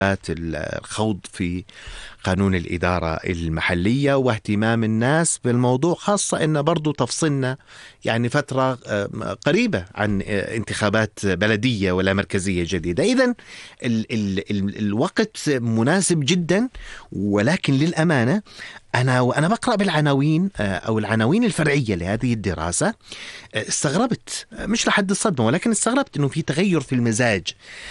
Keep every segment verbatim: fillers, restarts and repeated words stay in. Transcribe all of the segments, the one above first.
الخوض في قانون الإدارة المحلية واهتمام الناس بالموضوع، خاصة أن برضو تفصلنا يعني فترة قريبة عن انتخابات بلدية ولا مركزية جديدة. إذن ال ال ال الوقت مناسب جدا. ولكن للأمانة أنا وأنا بقرأ بالعناوين أو العناوين الفرعية لهذه الدراسة استغربت، مش لحد الصدمة، ولكن استغربت أنه في تغير في المزاج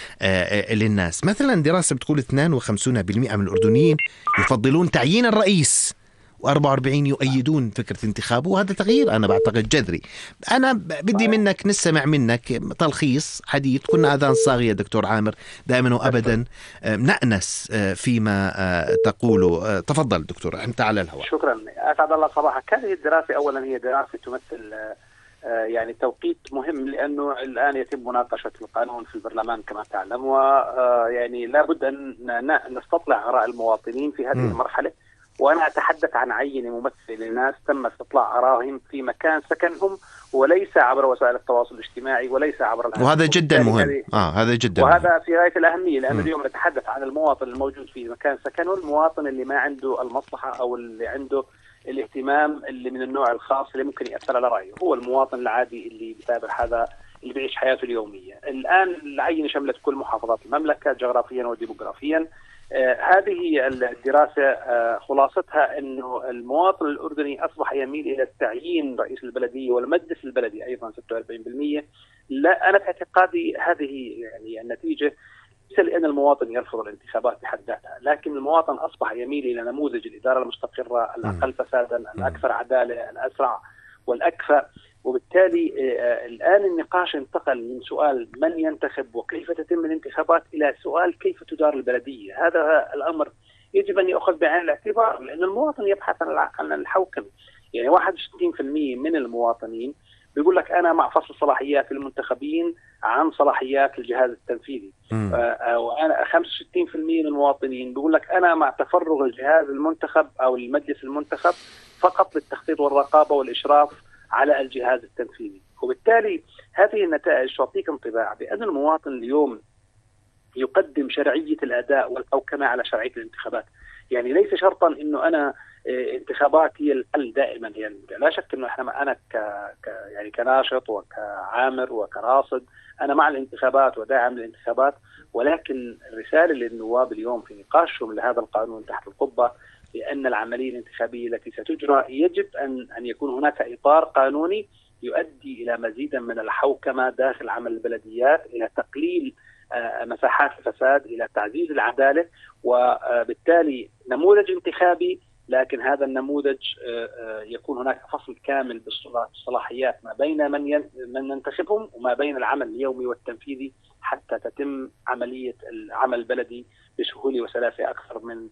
للناس. مثلا دراسة بتقول اثنين وخمسين بالمئة من الأردنيين يفضلون تعيين الرئيس، وأربعة وأربعين يؤيدون فكرة انتخابه، وهذا تغيير أنا بعتقد جذري. أنا بدي منك نسمع منك تلخيص حديث. كنا أذان صاغية دكتور عامر دائما وأبدا نأنس فيما تقوله. تفضل دكتور، أنت على الهواء. شكرا، أسعد الله صباحك. هذه الدراسة أولا هي دراسة تمثل يعني توقيت مهم، لأنه الآن يتم مناقشة القانون في البرلمان كما تعلم، ويعني لابد أن نستطلع آراء المواطنين في هذه م. المرحلة. وأنا أتحدث عن عينة ممثلة للناس تم استطلاع آرائهم في مكان سكنهم، وليس عبر وسائل التواصل الاجتماعي، وليس عبر الهاتف. وهذا جدا مهم. آه هذا جدا وهذا مهم. في غاية الأهمية، لأن اليوم نتحدث عن المواطن الموجود في مكان سكنه، المواطن اللي ما عنده المصلحة أو اللي عنده الاهتمام اللي من النوع الخاص اللي ممكن يأثر على رأيه، هو المواطن العادي اللي بتابع هذا، اللي بيعيش حياته اليومية. الآن العينة شملت كل محافظات المملكة جغرافيا وديموغرافيا. آه هذه الدراسة آه خلاصتها أنه المواطن الأردني أصبح يميل إلى التعيين رئيس البلدية والمجلس البلدي أيضا ستة وأربعين بالمئة. لا، أنا في اعتقادي هذه يعني النتيجة ليس لأن المواطن يرفض الانتخابات بحد ذاتها، لكن المواطن أصبح يميل إلى نموذج الإدارة المستقرة، الأقل فسادا، الأكثر عدالة، الأسرع والأكفأ. وبالتالي الآن النقاش انتقل من سؤال من ينتخب وكيف تتم الانتخابات إلى سؤال كيف تدار البلدية. هذا الأمر يجب أن يأخذ بعين الاعتبار، لأن المواطن يبحث عن الحوكمة. يعني واحد وستين بالمئة من المواطنين بيقول لك أنا مع فصل صلاحيات المنتخبين عن صلاحيات الجهاز التنفيذي، وأنا خمسة وستين بالمئة من المواطنين بيقول لك أنا مع تفرغ الجهاز المنتخب أو المجلس المنتخب فقط للتخطيط والرقابة والإشراف على الجهاز التنفيذي. وبالتالي هذه النتائج تعطيك انطباع بأن المواطن اليوم يقدم شرعية الأداء والحوكمة على شرعية الانتخابات. يعني ليس شرطا إنه أنا انتخابات هي الحل دائما، يعني لا شك إنه إحنا أنا ك... ك يعني كناشط وكعامر وكراصد أنا مع الانتخابات وداعم للانتخابات، ولكن الرسالة للنواب اليوم في نقاشهم لهذا القانون تحت القبة بأن العملية الانتخابية التي ستجرى يجب أن أن يكون هناك إطار قانوني يؤدي إلى مزيدا من الحوكمة داخل عمل البلديات، إلى تقليل مساحات الفساد، إلى تعزيز العدالة، وبالتالي نموذج انتخابي، لكن هذا النموذج يكون هناك فصل كامل بالصلاحيات ما بين من من ننتخبهم وما بين العمل اليومي والتنفيذي، حتى تتم عملية العمل البلدي بسهولة وسلاسة أكثر من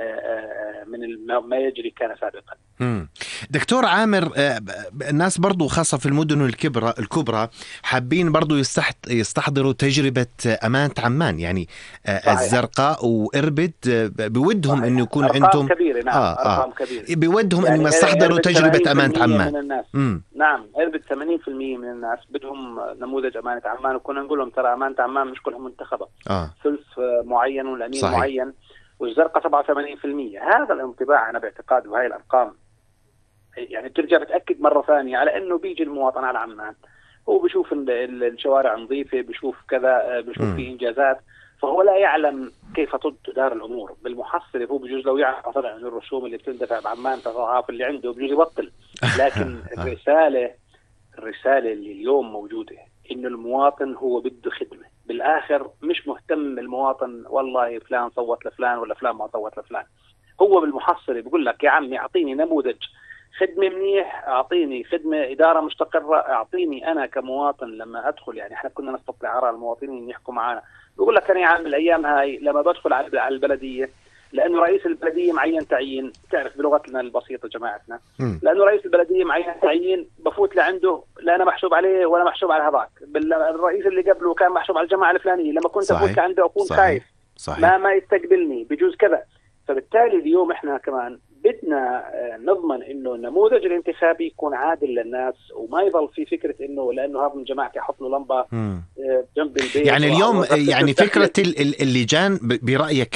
من ما يجري كان سابقا. مم. دكتور عامر، الناس برضو خاصة في المدن الكبرى الكبرى حابين برضو يستحضروا تجربة أمانة عمان، يعني صحيح. الزرقاء وإربد بودهم أنه يكون أرقام عندهم كبيرة. نعم. آه أرقام آه. كبيرة. بودهم يعني أنه يستحضروا تجربة أمانة عمان. من الناس. نعم، إربد ثمانين بالمئة من الناس بدهم نموذج أمانة عمان، وكنا نقول لهم ترى أمانة عمان مش كلهم منتخبة، آه. ثلث معين والأمين صحيح. معين، والزرقاء سبعة وثمانين بالمئة. هذا الانطباع أنا باعتقاد، وهي الأرقام يعني بترجع بتأكد مرة ثانية على أنه بيجي المواطن على عمان، هو بيشوف الشوارع نظيفة، بيشوف كذا، بيشوف في إنجازات، فهو لا يعلم كيف تدار الأمور. بالمحصلة هو بجوز لو يعرف طبعا عن الرسوم اللي بتندفع بعمان تضاعف اللي عنده بجوز يبطل، لكن الرسالة الرسالة اللي اليوم موجودة إنه المواطن هو بده خدمة. بالآخر مش مهتم المواطن والله فلان صوت لفلان ولا فلان ما صوت لفلان، هو بالمحصلة بيقول لك يا عمي أعطيني نموذج خدمة منيح، أعطيني خدمة إدارة مستقرة، أعطيني أنا كمواطن لما أدخل. يعني إحنا كنا نستطيع آراء المواطنين يحكوا معنا، بيقول لك أنا يا عم الأيام هاي لما بدخل على البلدية، لأنه رئيس البلدية معين تعيين، تعرف بلغتنا البسيطة جماعتنا، لأنه رئيس البلدية معين تعيين بفوت لعنده، لا أنا محسوب عليه ولا محسوب على هذاك، الرئيس اللي قبله كان محسوب على الجماعة الفلانية، لما كنت أفوت عنده أكون خايف ما ما يستقبلني بجوز كذا. فبالتالي اليوم إحنا كمان بدنا نضمن انه النموذج الانتخابي يكون عادل للناس، وما يضل في فكره انه لانه هذا من جماعتي احط له لمبه جنب البيت. يعني اليوم يعني فكره اللجان برايك